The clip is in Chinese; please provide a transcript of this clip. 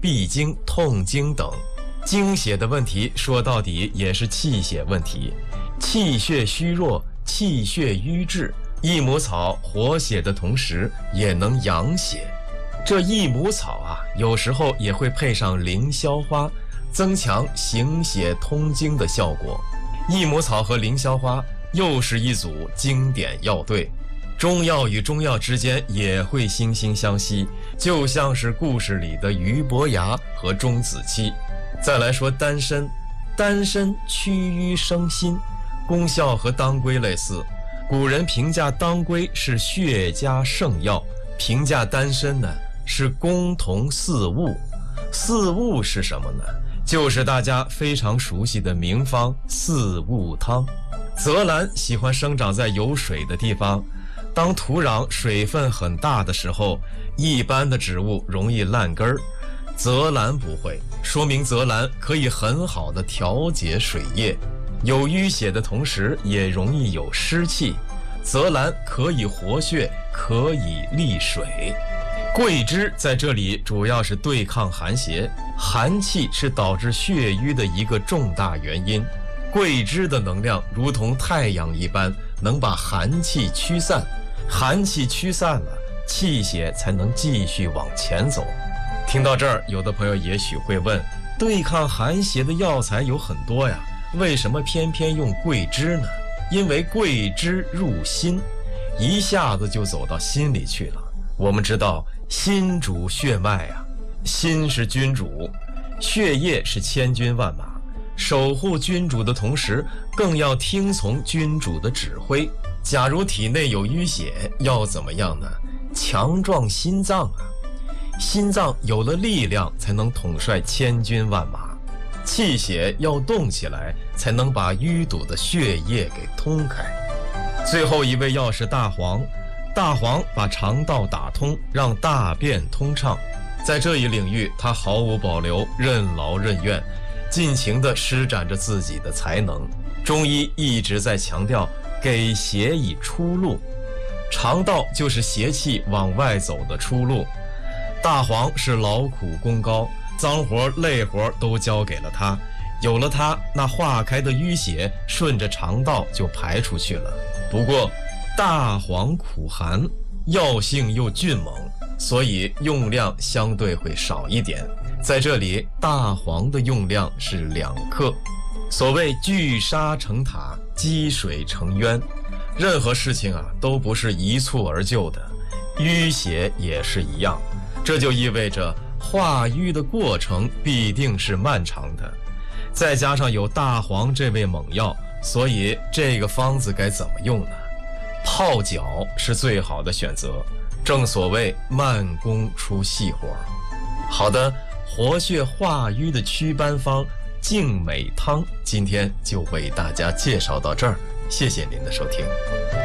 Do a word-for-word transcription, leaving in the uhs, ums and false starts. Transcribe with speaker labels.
Speaker 1: 闭经、痛经等。经血的问题说到底也是气血问题，气血虚弱，气血瘀滞，益母草活血的同时也能养血。这益母草啊，有时候也会配上凌霄花，增强行血通经的效果。益母草和凌霄花又是一组经典药对，中药与中药之间也会惺惺相惜，就像是故事里的俞伯牙和钟子期。再来说丹参，丹参祛瘀生新，功效和当归类似。古人评价当归是血家圣药，评价丹参呢是公同四物。四物是什么呢？就是大家非常熟悉的名方四物汤。泽兰喜欢生长在有水的地方，当土壤水分很大的时候，一般的植物容易烂根儿，泽兰不会，说明泽兰可以很好的调节水液，有淤血的同时也容易有湿气。泽兰可以活血，可以利水。桂枝在这里主要是对抗寒邪，寒气是导致血瘀的一个重大原因。桂枝的能量如同太阳一般，能把寒气驱散，寒气驱散了，气血才能继续往前走。听到这儿，有的朋友也许会问，对抗寒邪的药材有很多呀，为什么偏偏用桂枝呢？因为桂枝入心，一下子就走到心里去了。我们知道心主血脉啊，心是君主，血液是千军万马，守护君主的同时，更要听从君主的指挥。假如体内有淤血，要怎么样呢？强壮心脏啊，心脏有了力量，才能统帅千军万马。气血要动起来，才能把淤堵的血液给通开。最后一味药是大黄，大黄把肠道打通，让大便通畅。在这一领域，他毫无保留，任劳任怨，尽情地施展着自己的才能。中医一直在强调给邪以出路，肠道就是邪气往外走的出路。大黄是劳苦功高，脏活累活都交给了他，有了它，那化开的淤血顺着肠道就排出去了。不过大黄苦寒，药性又峻猛，所以用量相对会少一点。在这里，大黄的用量是两克。所谓聚沙成塔，积水成渊，任何事情啊都不是一蹴而就的，淤血也是一样。这就意味着化瘀的过程必定是漫长的。再加上有大黄这味猛药，所以这个方子该怎么用呢？泡脚是最好的选择，正所谓慢工出细活。好的，活血化瘀的祛斑方净美汤，今天就为大家介绍到这儿，谢谢您的收听。